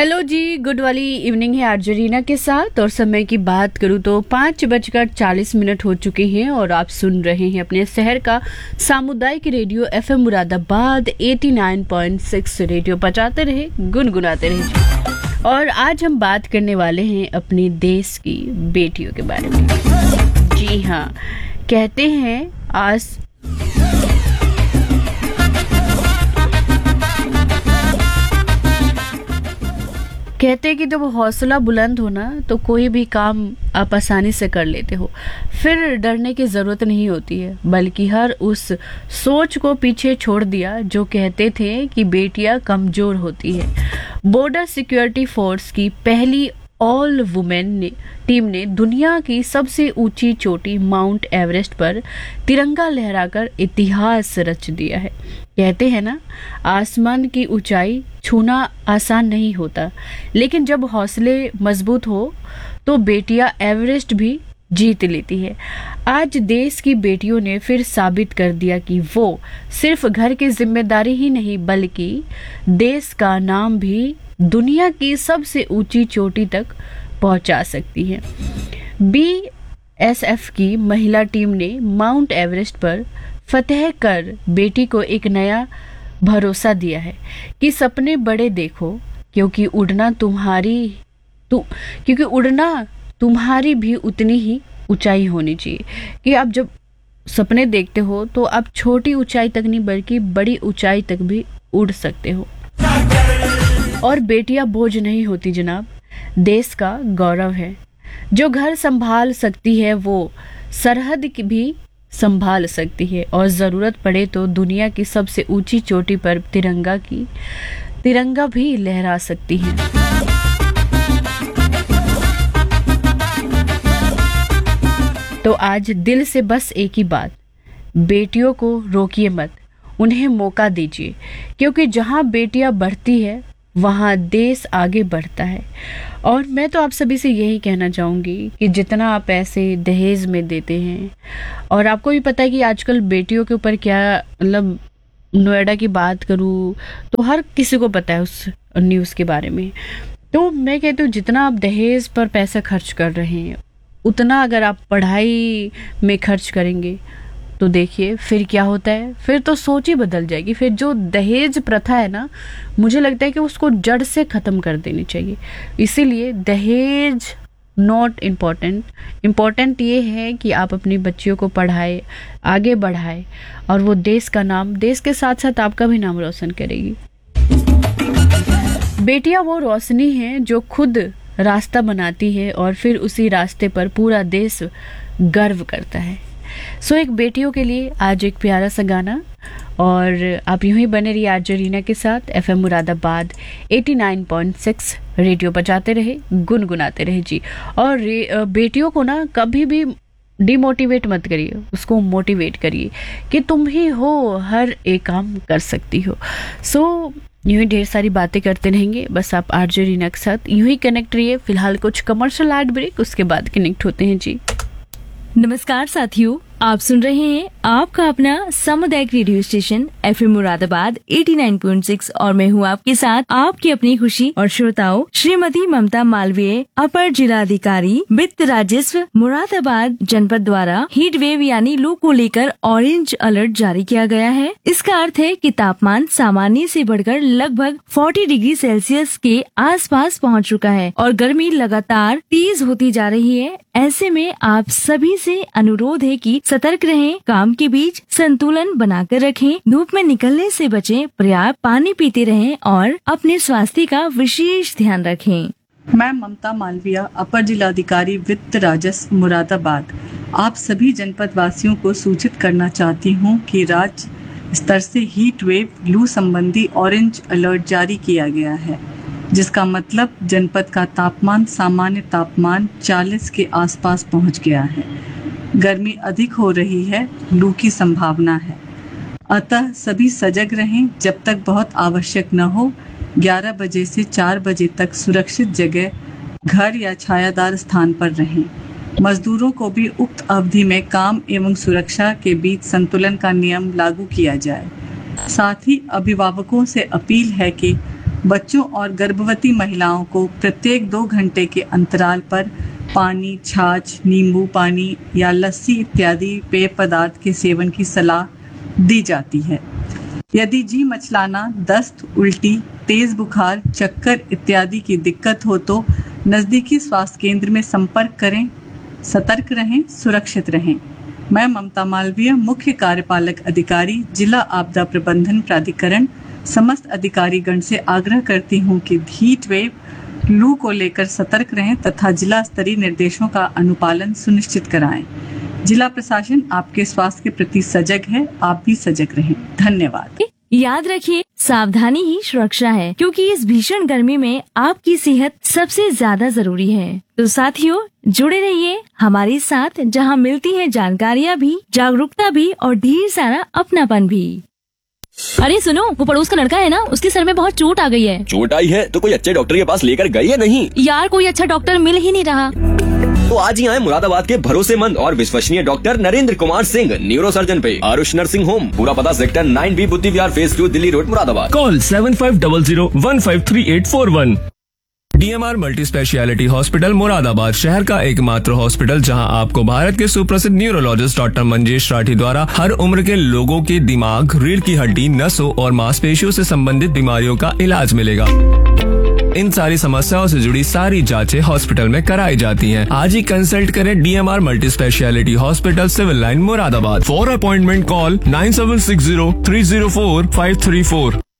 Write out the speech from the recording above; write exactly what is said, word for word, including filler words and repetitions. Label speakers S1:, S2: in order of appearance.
S1: Hello जी, good वाली evening है RJ Reena के साथ। और समय की बात करूँ तो पाँच बजकर चालीस मिनट हो चुके हैं और आप सुन रहे हैं अपने शहर का सामुदायिक रेडियो एफएम मुरादाबाद नवासी पॉइंट छह। रेडियो बजाते रहे, गुनगुनाते रहे जी। और आज हम बात करने वाले हैं अपने देश की बेटियों के बारे में। जी हाँ, कहते हैं आज कहते हैं कि जब हौसला बुलंद हो ना तो कोई भी काम आप आसानी से कर लेते हो। फिर डरने की ज़रूरत नहीं होती है, बल्कि हर उस सोच को पीछे छोड़ दिया जो कहते थे कि बेटियां कमज़ोर होती है। बॉर्डर सिक्योरिटी फोर्स की पहली ऑल वुमेन ने टीम ने दुनिया की सबसे ऊंची चोटी माउंट एवरेस्ट पर तिरंगा लहराकर इतिहास रच दिया है। कहते हैं ना, आसमान की ऊंचाई छूना आसान नहीं होता, लेकिन जब हौसले मजबूत हो तो बेटियां एवरेस्ट भी जीत लेती है। आज देश की बेटियों ने फिर साबित कर दिया कि वो सिर्फ घर की जिम्मेदारी ही नहीं, बल्कि देश का नाम भी दुनिया की सबसे ऊंची चोटी तक पहुंचा सकती है। बीएसएफ की महिला टीम ने माउंट एवरेस्ट पर फतह कर बेटी को एक नया भरोसा दिया है कि सपने बड़े देखो, क्योंकि उड़ना तुम्हारी तु, क्योंकि उड़ना तुम्हारी भी उतनी ही ऊंचाई होनी चाहिए। कि आप जब सपने देखते हो तो आप छोटी ऊंचाई तक नहीं, बल्कि बड़ी ऊंचाई तक भी उड़ सकते हो। और बेटियां बोझ नहीं होती जनाब, देश का गौरव है। जो घर संभाल सकती है वो सरहद की भी संभाल सकती है, और ज़रूरत पड़े तो दुनिया की सबसे ऊंची चोटी पर तिरंगा की तिरंगा भी लहरा सकती है। तो आज दिल से बस एक ही बात, बेटियों को रोकिए मत, उन्हें मौका दीजिए, क्योंकि जहां बेटियां बढ़ती है वहाँ देश आगे बढ़ता है। और मैं तो आप सभी से यही कहना चाहूँगी कि जितना आप पैसे दहेज में देते हैं, और आपको भी पता है कि आजकल बेटियों के ऊपर क्या, मतलब नोएडा की बात करूँ तो हर किसी को पता है उस न्यूज़ के बारे में। तो मैं कहती हूँ जितना आप दहेज पर पैसा खर्च कर रहे हैं, उतना अगर आप पढ़ाई में खर्च करेंगे तो देखिए फिर क्या होता है। फिर तो सोच ही बदल जाएगी। फिर जो दहेज प्रथा है ना, मुझे लगता है कि उसको जड़ से ख़त्म कर देनी चाहिए। इसीलिए दहेज नॉट इम्पॉर्टेंट, इम्पॉर्टेंट ये है कि आप अपनी बच्चियों को पढ़ाए, आगे बढ़ाए, और वो देश का नाम, देश के साथ साथ आपका भी नाम रोशन करेगी। बेटियां वो रोशनी हैं जो खुद रास्ता बनाती है और फिर उसी रास्ते पर पूरा देश गर्व करता है। सो एक बेटियों के लिए आज एक प्यारा सा गाना, और आप यूं ही बने रहिए आरजे रीना के साथ। एफएम मुरादाबाद नवासी पॉइंट छह रेडियो बजाते रहे, गुनगुनाते रहे जी। और बेटियों को ना कभी भी डिमोटिवेट मत करिए, उसको मोटिवेट करिए कि तुम ही हो, हर एक काम कर सकती हो। सो यूं ही ढेर सारी बातें करते रहेंगे, बस आप आरजे रीना के साथ यूं ही कनेक्ट रहिए। फिलहाल कुछ कमर्शियल एड ब्रेक, उसके बाद कनेक्ट होते हैं जी।
S2: नमस्कार साथियों, आप सुन रहे हैं आपका अपना सामुदायिक रेडियो स्टेशन एफएम मुरादाबाद नवासी पॉइंट छह, और मैं हूँ आपके साथ आपकी अपनी खुशी और श्रोताओं श्रीमती ममता मालवीय, अपर जिलाधिकारी वित्त राजस्व मुरादाबाद जनपद द्वारा हीट वेव यानी लू को लेकर ऑरेंज अलर्ट जारी किया गया है। इसका अर्थ है कि तापमान सामान्य से बढ़कर लगभग चालीस डिग्री सेल्सियस के आसपास पहुँच चुका है और गर्मी लगातार तेज होती जा रही है। ऐसे में आप सभी से अनुरोध है कि सतर्क रहें, काम के बीच संतुलन बनाकर रखें, धूप में निकलने से बचें, पर्याप्त पानी पीते रहें और अपने स्वास्थ्य का विशेष ध्यान रखें।
S3: मैं ममता मालवीय, अपर जिलाधिकारी वित्त राजस्व मुरादाबाद, आप सभी जनपद वासियों को सूचित करना चाहती हूँ कि राज्य स्तर से हीट वेव लू संबंधी ऑरेंज अलर्ट जारी किया गया है, जिसका मतलब जनपद का तापमान सामान्य तापमान चालीस के आसपास पहुँच गया है। गर्मी अधिक हो रही है, लू की संभावना है, अतः सभी सजग रहें। जब तक बहुत आवश्यक न हो, ग्यारह बजे से चार बजे तक सुरक्षित जगह, घर या छायादार स्थान पर रहें। मजदूरों को भी उक्त अवधि में काम एवं सुरक्षा के बीच संतुलन का नियम लागू किया जाए। साथ ही अभिभावकों से अपील है कि बच्चों और गर्भवती महिलाओं को प्रत्येक दो घंटे के अंतराल पर पानी, छाछ, नींबू पानी या लस्सी इत्यादि पेय पदार्थ के सेवन की सलाह दी जाती है। यदि जी मचलाना, दस्त, उल्टी, तेज बुखार, चक्कर इत्यादि की दिक्कत हो तो नजदीकी स्वास्थ्य केंद्र में संपर्क करें। सतर्क रहें, सुरक्षित रहें। मैं ममता मालवीय, मुख्य कार्यपालक अधिकारी, जिला आपदा प्रबंधन प्राधिकरण, समस्त अधिकारीगण से आग्रह करती हूँ कि हीट वेव, लू को लेकर सतर्क रहें तथा जिला स्तरीय निर्देशों का अनुपालन सुनिश्चित कराएं। जिला प्रशासन आपके स्वास्थ्य के प्रति सजग है, आप भी सजग रहें। धन्यवाद।
S2: याद रखिए, सावधानी ही सुरक्षा है, क्योंकि इस भीषण गर्मी में आपकी सेहत सबसे ज्यादा जरूरी है। तो साथियों, जुड़े रहिए हमारे साथ, जहां मिलती है जानकारियाँ भी, जागरूकता भी और ढेर सारा अपनापन भी।
S4: अरे सुनो, वो पड़ोस का लड़का है ना, उसके सर में बहुत चोट आ गई है।
S5: चोट आई है तो कोई अच्छे डॉक्टर के पास लेकर गई है नहीं?
S4: यार, कोई अच्छा डॉक्टर मिल ही नहीं रहा।
S5: तो आज ही आए मुरादाबाद के भरोसेमंद और विश्वसनीय doctor Narendra Kumar Singh, neuro surgeon पे आरुष नर्सिंग होम। पूरा पता सेक्टर नाइन बी बुद्धि विहार phase two, Delhi road, Moradabad.
S6: Call seven five double zero one five three eight four one. DMR multi speciality hospital Moradabad, शहर का एकमात्र हॉस्पिटल जहां आपको भारत के सुप्रसिद्ध न्यूरोलॉजिस्ट डॉक्टर मंजेश राठी द्वारा हर उम्र के लोगों के दिमाग, रीढ़ की हड्डी, नसों और मांसपेशियों से संबंधित बीमारियों का इलाज मिलेगा। इन सारी समस्याओं से जुड़ी सारी जांचें हॉस्पिटल में कराई जाती हैं। आज ही कंसल्ट करें DMR multi speciality hospital, civil line, Moradabad. For appointment call nine seven six zero three zero four five three four.